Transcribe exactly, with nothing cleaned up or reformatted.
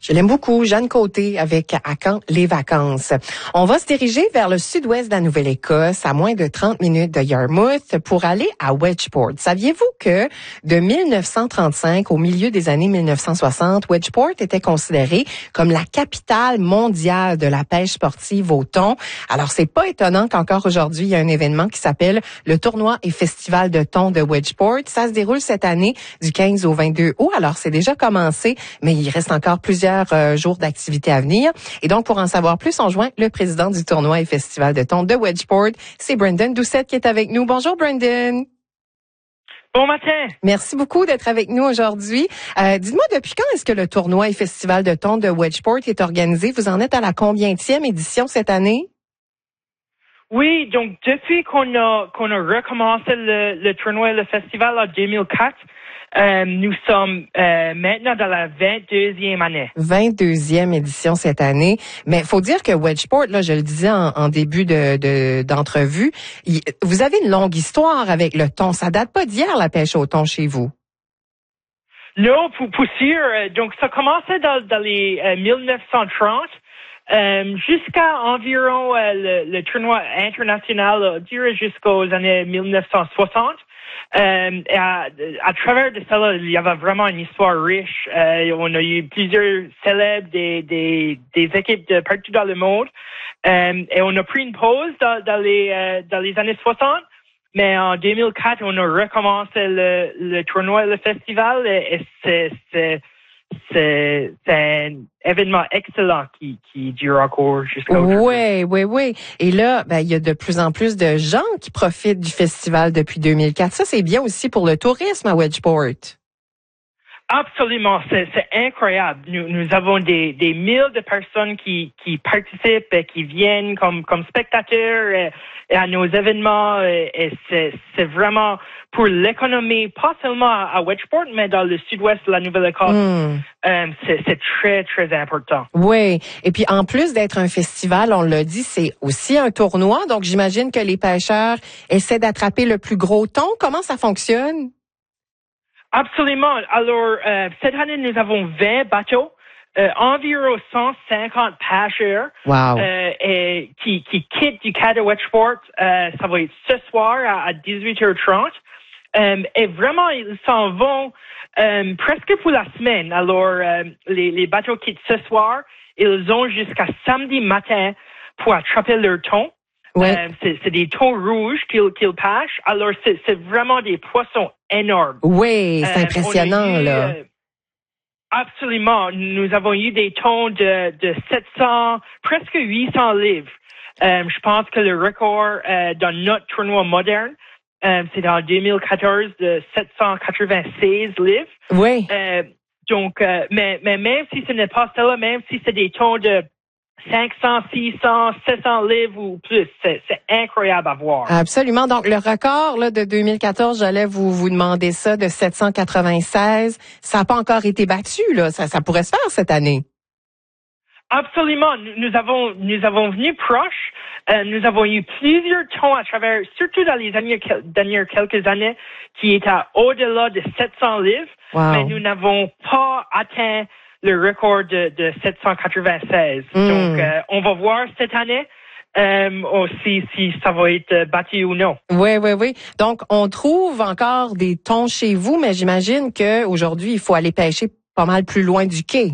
Je l'aime beaucoup, Jeanne Côté, avec À quand les vacances. On va se diriger vers le sud-ouest de la Nouvelle-Écosse, à moins de trente minutes de Yarmouth, pour aller à Wedgeport. Saviez-vous que de mille neuf cent trente-cinq au milieu des années mille neuf cent soixante, Wedgeport était considéré comme la capitale mondiale de la pêche sportive au thon? Alors, c'est pas étonnant qu'encore aujourd'hui, il y a un événement qui s'appelle le Tournoi et Festival de thon de Wedgeport. Ça se déroule cette année du quinze au vingt-deux août. Alors, c'est déjà commencé, mais il reste encore plusieurs euh, jours d'activité à venir. Et donc, pour en savoir plus, on joint le président du Tournoi et Festival de thon de Wedgeport. C'est Brendan Doucette qui est avec nous. Bonjour, Brendan. Bon matin. Merci beaucoup d'être avec nous aujourd'hui. Euh, dites-moi, depuis quand est-ce que le Tournoi et Festival de thon de Wedgeport est organisé? Vous en êtes à la combientième édition cette année? Oui, donc depuis qu'on a qu'on a recommencé le, le tournoi et le festival en deux mille quatre, euh, nous sommes euh, maintenant dans la vingt-deuxième année. vingt-deuxième édition cette année. Mais il faut dire que Wedgeport, là, je le disais en, en début de, de d'entrevue, il, vous avez une longue histoire avec le thon. Ça date pas d'hier, la pêche au thon chez vous. Non, pour, pour sûr. Donc, ça commençait dans, dans les euh, mille neuf cent trente. Euh, jusqu'à environ euh, le, le tournoi international, euh, dirais jusqu'aux années mille neuf cent soixante. Euh, et à, à travers de cela, il y avait vraiment une histoire riche. Euh, on a eu plusieurs célèbres des, des, des équipes de partout dans le monde. Euh, et on a pris une pause dans, dans, les, euh, dans les années soixante. Mais en deux mille quatre, on a recommencé le, le tournoi et le festival. Et, et c'est... c'est C'est, c'est un événement excellent qui, qui dure encore jusqu'à aujourd'hui. Oui, oui, oui. Et là, ben, il y a de plus en plus de gens qui profitent du festival depuis deux mille quatre. Ça, c'est bien aussi pour le tourisme à Wedgeport. Absolument, c'est, c'est incroyable. Nous, nous avons des, des milles de personnes qui, qui participent et qui viennent comme, comme spectateurs et, et à nos événements. Et, et c'est, c'est vraiment pour l'économie, pas seulement à Wedgeport, mais dans le sud-ouest de la Nouvelle-Écosse. Mm. Euh, c'est, c'est très, très important. Oui. Et puis, en plus d'être un festival, on l'a dit, c'est aussi un tournoi. Donc, j'imagine que les pêcheurs essaient d'attraper le plus gros thon. Comment ça fonctionne? Absolument. Alors, euh, cette année, nous avons vingt bateaux, euh, environ cent cinquante pêcheurs wow. euh, et, qui, qui quittent du quai de Wedgeport. Euh, ça va être ce soir à, à dix-huit heures trente. Euh, et vraiment, ils s'en vont euh, presque pour la semaine. Alors, euh, les, les bateaux quittent ce soir. Ils ont jusqu'à samedi matin pour attraper leur thon. Ouais. Euh, c'est, c'est des thons rouges qu'ils, qu'ils pêchent. Alors, c'est, c'est vraiment des poissons énormes. Oui, c'est euh, impressionnant, eu, là. Euh, absolument. Nous avons eu des thons de, de sept cents, presque huit cents livres. Euh, je pense que le record euh, dans notre tournoi moderne, euh, c'est en deux mille quatorze de sept cent quatre-vingt-seize livres. Oui. Euh, donc, euh, mais, mais même si ce n'est pas cela, même si c'est des thons de cinq cents, six cents, sept cents livres ou plus. C'est, c'est incroyable à voir. Absolument. Donc, le record là, de deux mille quatorze, j'allais vous vous demander ça, de sept cent quatre-vingt-seize. Ça n'a pas encore été battu, là. Ça, ça pourrait se faire cette année. Absolument. Nous, nous avons nous avons venu proche. Euh, nous avons eu plusieurs thons à travers, surtout dans les dernières, dernières quelques années, qui étaient au-delà de sept cents livres. Wow. Mais nous n'avons pas atteint le record de, de sept cent quatre-vingt-seize. Mm. Donc, euh, on va voir cette année euh, aussi si ça va être battu ou non. Oui, oui, oui. Donc, on trouve encore des thons chez vous, mais j'imagine qu'aujourd'hui, il faut aller pêcher pas mal plus loin du quai.